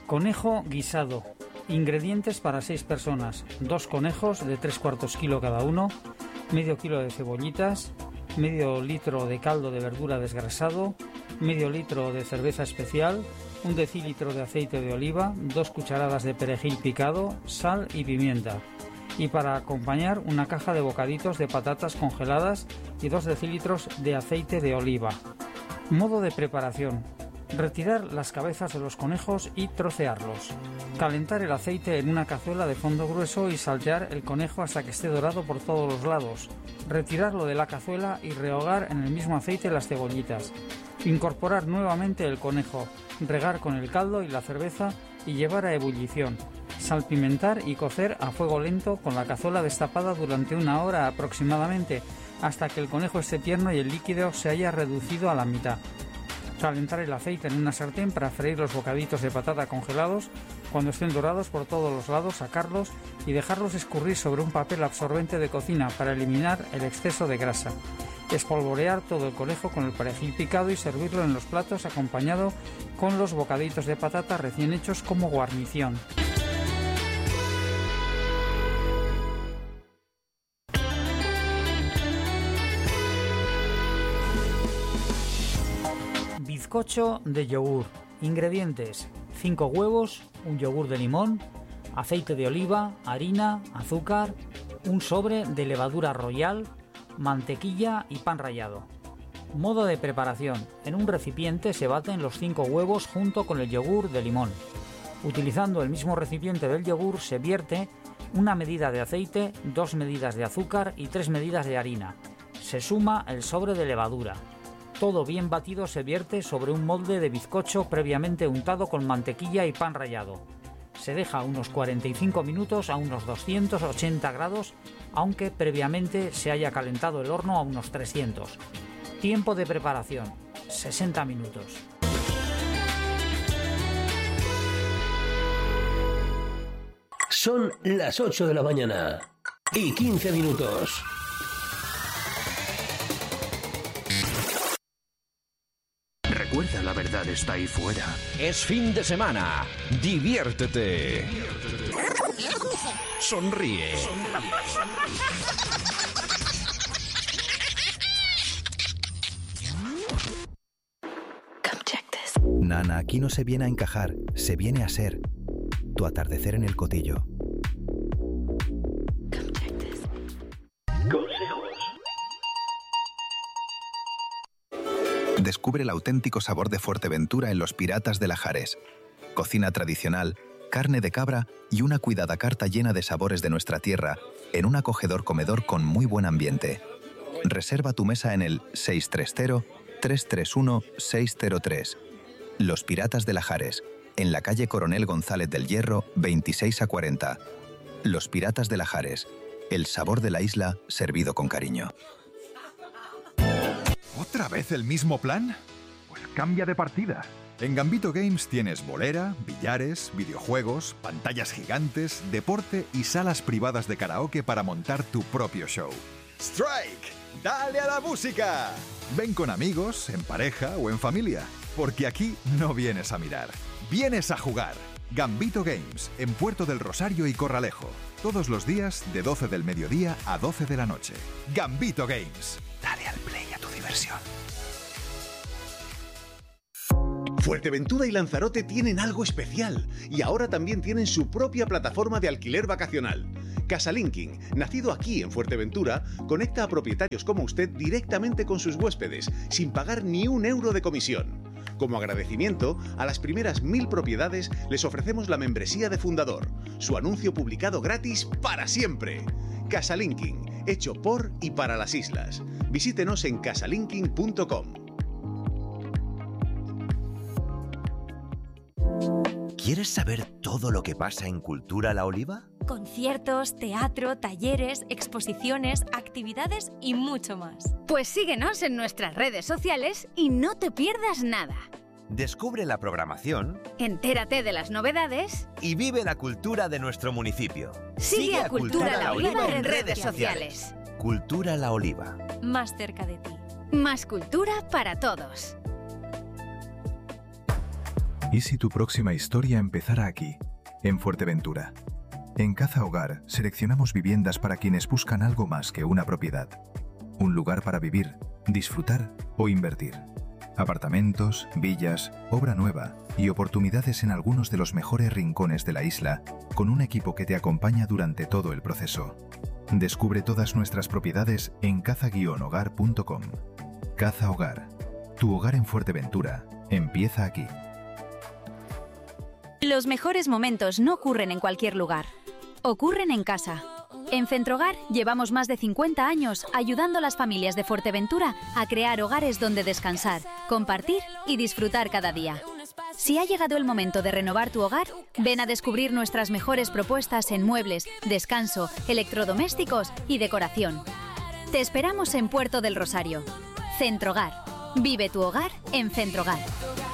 Conejo guisado. Ingredientes para 6 personas. 2 conejos de 3/4 kilo cada uno, medio kilo de cebollitas, medio litro de caldo de verdura desgrasado, medio litro de cerveza especial, 1 decilitro de aceite de oliva, 2 cucharadas de perejil picado, sal y pimienta. Y para acompañar, una caja de bocaditos de patatas congeladas y 2 decilitros de aceite de oliva. Modo de preparación: retirar las cabezas de los conejos y trocearlos. Calentar el aceite en una cazuela de fondo grueso y saltear el conejo hasta que esté dorado por todos los lados. Retirarlo de la cazuela y rehogar en el mismo aceite las cebollitas. Incorporar nuevamente el conejo, regar con el caldo y la cerveza y llevar a ebullición. Salpimentar y cocer a fuego lento con la cazuela destapada durante 1 hora aproximadamente, hasta que el conejo esté tierno y el líquido se haya reducido a la mitad. Calentar el aceite en una sartén para freír los bocaditos de patata congelados. Cuando estén dorados por todos los lados, sacarlos y dejarlos escurrir sobre un papel absorbente de cocina para eliminar el exceso de grasa. Espolvorear todo el conejo con el perejil picado y servirlo en los platos acompañado con los bocaditos de patata recién hechos como guarnición. Bizcocho de yogur. Ingredientes: 5 huevos, un yogur de limón, aceite de oliva, harina, azúcar, un sobre de levadura royal, mantequilla y pan rallado. Modo de preparación: en un recipiente se baten los 5 huevos junto con el yogur de limón. Utilizando el mismo recipiente del yogur se vierte 1 medida de aceite, 2 medidas de azúcar y 3 medidas de harina. Se suma el sobre de levadura. Todo bien batido se vierte sobre un molde de bizcocho previamente untado con mantequilla y pan rallado. Se deja unos 45 minutos a unos 280 grados, aunque previamente se haya calentado el horno a unos 300. Tiempo de preparación: 60 minutos. Son las 8 de la mañana y 15 minutos. Recuerda, la verdad está ahí fuera. Es fin de semana. Diviértete. Sonríe. Nana, aquí no se viene a encajar, se viene a ser. Tu atardecer en el Cotillo. Descubre el auténtico sabor de Fuerteventura en Los Piratas de Lajares. Cocina tradicional, carne de cabra y una cuidada carta llena de sabores de nuestra tierra en un acogedor comedor con muy buen ambiente. Reserva tu mesa en el 630-331-603. Los Piratas de Lajares, en la calle Coronel González del Hierro, 26 a 40. Los Piratas de Lajares, el sabor de la isla servido con cariño. ¿Otra vez el mismo plan? Pues cambia de partida. En Gambito Games tienes bolera, billares, videojuegos, pantallas gigantes, deporte y salas privadas de karaoke para montar tu propio show. ¡Strike! ¡Dale a la música! Ven con amigos, en pareja o en familia, porque aquí no vienes a mirar, vienes a jugar. Gambito Games, en Puerto del Rosario y Corralejo. Todos los días de 12 del mediodía a 12 de la noche. Gambito Games. Dale al play a tu diversión. Fuerteventura y Lanzarote tienen algo especial y ahora también tienen su propia plataforma de alquiler vacacional. Casalinking, nacido aquí en Fuerteventura, conecta a propietarios como usted directamente con sus huéspedes, sin pagar ni un euro de comisión. Como agradecimiento, a las primeras 1000 propiedades les ofrecemos la membresía de fundador, su anuncio publicado gratis para siempre. Casalinking, hecho por y para las islas. Visítenos en casalinking.com. ¿Quieres saber todo lo que pasa en Cultura La Oliva? Conciertos, teatro, talleres, exposiciones, actividades y mucho más. Pues síguenos en nuestras redes sociales y no te pierdas nada. Descubre la programación, entérate de las novedades y vive la cultura de nuestro municipio. Sigue a Cultura La Oliva en redes sociales. Cultura La Oliva. Más cerca de ti. Más cultura para todos. ¿Y si tu próxima historia empezara aquí, en Fuerteventura? En Caza Hogar seleccionamos viviendas para quienes buscan algo más que una propiedad. Un lugar para vivir, disfrutar o invertir. Apartamentos, villas, obra nueva y oportunidades en algunos de los mejores rincones de la isla, con un equipo que te acompaña durante todo el proceso. Descubre todas nuestras propiedades en caza-hogar.com. Caza Hogar. Tu hogar en Fuerteventura empieza aquí. Los mejores momentos no ocurren en cualquier lugar. Ocurren en casa. En Centrogar llevamos más de 50 años ayudando a las familias de Fuerteventura a crear hogares donde descansar, compartir y disfrutar cada día. Si ha llegado el momento de renovar tu hogar, ven a descubrir nuestras mejores propuestas en muebles, descanso, electrodomésticos y decoración. Te esperamos en Puerto del Rosario. Centrogar. Vive tu hogar en Centrogar.